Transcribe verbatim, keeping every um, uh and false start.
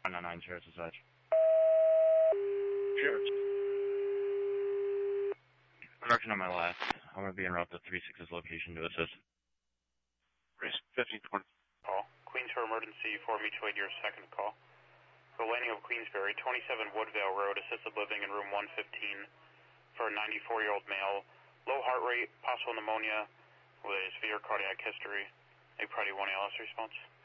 nine nine, Sheriff's Dispatch. Sheriff's. Production on my left. I'm going to be en route to three six's location to assist. Race fifteen twenty. Call. Queens for emergency for mutual aid, your second call. The landing of Queensbury, twenty-seven Woodvale Road, assisted living in room one fifteen for a ninety-four-year-old male. Low heart rate, possible pneumonia with a severe cardiac history. A priority one A L S response.